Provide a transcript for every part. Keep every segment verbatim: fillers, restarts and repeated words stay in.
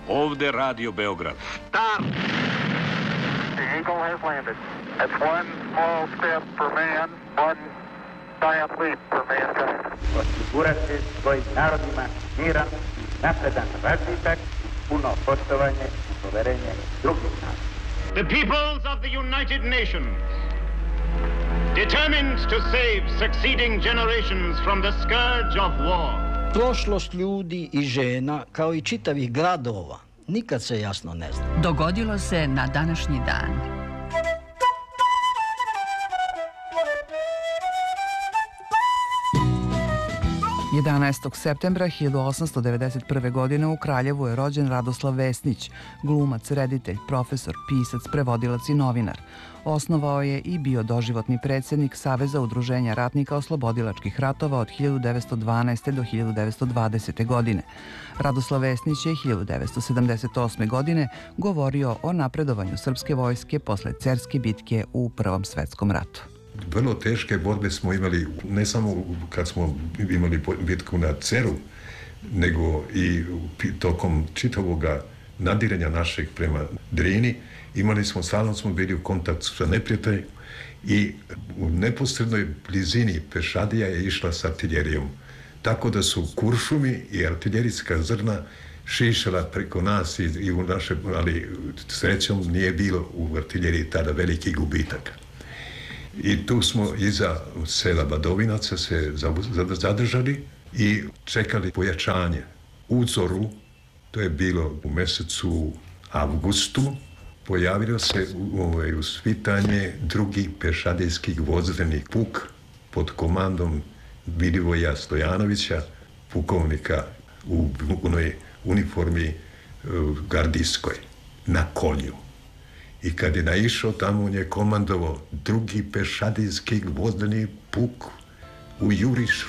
Ovde Radio Beograd. Start! The Eagle has landed. That's one small step for man, one giant leap for mankind. Osigurati svojim narodima miran, napredan razvitak, puno poštovanje i poverenje drugih naroda. The peoples of the United Nations, determined to save succeeding generations from the scourge of war. Prošlost ljudi i žena, kao i čitavih gradova, nikad se jasno ne zna. Dogodilo se na današnji dan. jedanaestog septembra hiljadu osamsto devedeset prve. godine u Kraljevu je rođen Radoslav Vesnić, glumac, reditelj, profesor, pisac, prevodilac i novinar. Osnovao je i bio doživotni predsjednik Saveza udruženja ratnika oslobodilačkih ratova od hiljadu devetsto dvanaeste. do hiljadu devetsto dvadesete. godine. Radoslav Vesnić je hiljadu devetsto sedamdeset osme. godine govorio o napredovanju srpske vojske posle Cerske bitke u Prvom svetskom ratu. Vrlo teške borbe smo imali, ne samo kad smo imali bitku na Ceru, nego i tokom čitavoga nadiranja našeg prema Drini. Imali smo, stalno smo bili u kontaktu sa neprijateljem i u neposrednoj blizini pešadija je išla s artiljerijom. Tako da su kuršumi i artiljerijska zrna šišala preko nas i, i u naše, ali srećom nije bilo u artiljeriji tada veliki gubitak. I tu smo iza sela Badovinaca se zadržali i čekali pojačanje. U Zoru, to je bilo u mesecu avgustu, pojavilo se ovaj, usvitanje drugi pešadijski vozdeni puk pod komandom Milivoja Stojanovića, pukovnika u onoj uniformi uh, gardijskoj, na kolju. I kad je naišao tamo, on je komandovao drugi pešadijski vozdeni puk u jurišu.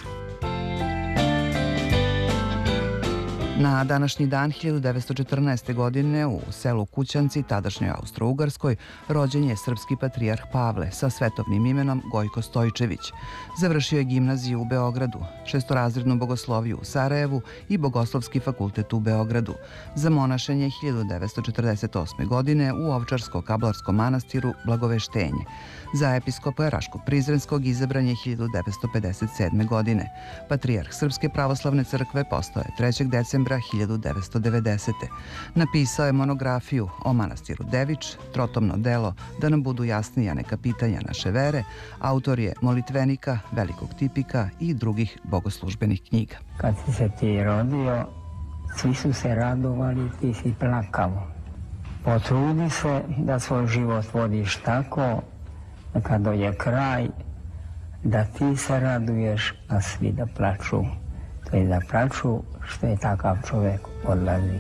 Na današnji dan hiljadu devetsto četrnaeste. godine u selu Kućanci, tadašnjoj Austro-Ugarskoj, rođen je srpski patrijarh Pavle sa svetovnim imenom Gojko Stojčević. Završio je gimnaziju u Beogradu, šestorazrednu bogosloviju u Sarajevu i Bogoslovski fakultet u Beogradu. Za monašenje hiljadu devetsto četrdeset osme. godine u Ovčarsko-Kablarskom manastiru Blagoveštenje. Za episkopa Raško-Prizrenskog izabran je hiljadu devetsto pedeset sedme. godine. Patrijarh Srpske pravoslavne crkve postao je trećeg decembra hiljadu devetsto devedesete. Napisao je monografiju o manastiru Devič, trotomno delo Da nam budu jasnija neka pitanja naše vere, autor je molitvenika, velikog tipika i drugih bogoslužbenih knjiga. Kad si se ti rodio, svi su se radovali, ti si plakao. Potrudi se da svoj život vodiš tako da kad dođe kraj, da ti se raduješ, a svi da plaču. To je da plaču što je takav čovjek odlazi.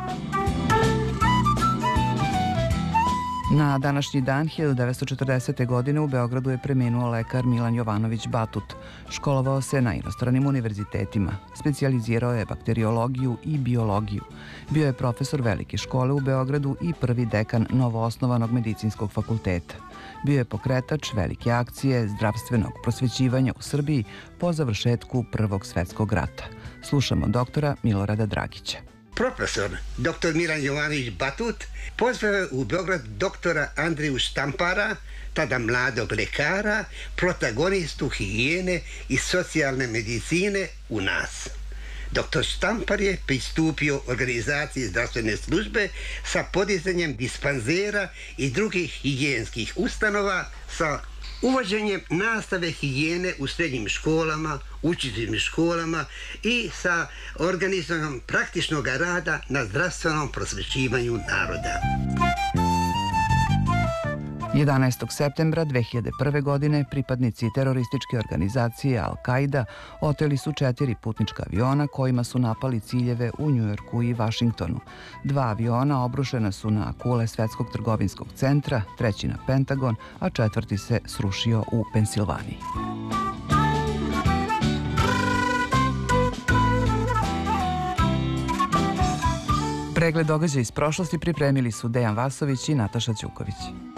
Na današnji dan hiljadu devetsto četrdesete. godine u Beogradu je preminuo lekar Milan Jovanović Batut. Školovao se na inostranim univerzitetima. Specijalizirao je bakteriologiju i biologiju. Bio je profesor velike škole u Beogradu i prvi dekan novoosnovanog medicinskog fakulteta. Bio je pokretač velike akcije zdravstvenog prosvećivanja u Srbiji po završetku Prvog svjetskog rata. Slušamo doktora Milorada Dragića. Profesor doktor Milan Jovanović Batut pozvao je u Beograd doktora Andriju Štampara, tada mladog lekara, protagonistu higijene i socijalne medicine u nas. Doktor Štampar je pristupio organizaciji zdravstvene službe sa podizanjem dispanzera i drugih higijenskih ustanova, sa uvođenjem nastave higijene u srednjim školama, učiteljskim školama i sa organizovanjem praktičnog rada na zdravstvenom prosvećivanju naroda. jedanaestog septembra dve hiljade prve. godine pripadnici terorističke organizacije Al-Kaida oteli su četiri putnička aviona kojima su napali ciljeve u Njujorku i Vašingtonu. Dva aviona obrušena su na kule Svetskog trgovinskog centra, treći na Pentagon, a četvrti se srušio u Pensilvaniji. Pregled događaja iz prošlosti pripremili su Dejan Vasović i Nataša Ćuković.